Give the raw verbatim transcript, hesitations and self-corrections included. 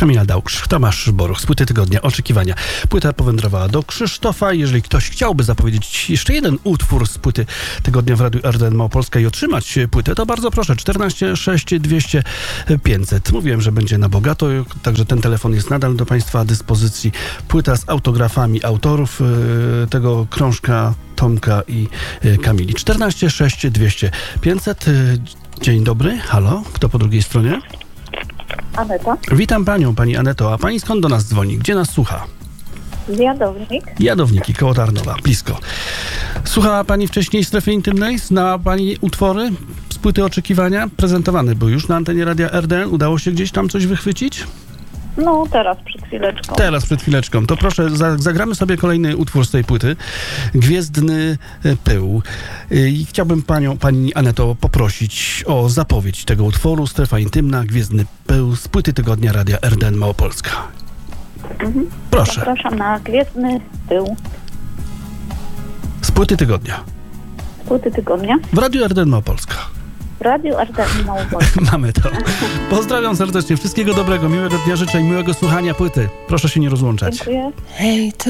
Kamila Dałksz, Tomasz Boruch z płyty tygodnia Oczekiwania. Płyta powędrowała do Krzysztofa. Jeżeli ktoś chciałby zapowiedzieć jeszcze jeden utwór z płyty tygodnia w Radiu R D N Małopolska i otrzymać płytę, to bardzo proszę, czternaście sześć dwieście pięćset. Mówiłem, że będzie na bogato, także ten telefon jest nadal do Państwa dyspozycji. Płyta z autografami autorów yy, tego krążka Tomka i yy, Kamili. czternaście sześć dwieście pięćset. Yy, dzień dobry, halo, kto po drugiej stronie? Aneta. Witam panią, pani Aneto. A pani skąd do nas dzwoni? Gdzie nas słucha? Jadownik. Jadowniki, koło Tarnowa, blisko. Słuchała pani wcześniej Strefy Intymnej? Znała pani utwory z płyty Oczekiwania? Prezentowany był już na antenie Radia R D N. Udało się gdzieś tam coś wychwycić? No, teraz, przed chwileczką. Teraz, przed chwileczką. To proszę, za, zagramy sobie kolejny utwór z tej płyty. Gwiezdny pył. I chciałbym panią, pani Aneto poprosić o zapowiedź tego utworu. Strefa Intymna, Gwiezdny pył z płyty tygodnia Radia R D N Małopolska. Mhm. Proszę. Zapraszam na Gwiezdny pył. Z płyty tygodnia. Z płyty tygodnia. W Radiu R D N Małopolska. W Radiu R D N Małopolska. Mamy to. Pozdrawiam serdecznie. Wszystkiego dobrego, miłego dnia życzę i miłego słuchania płyty. Proszę się nie rozłączać. Dziękuję. Hej, to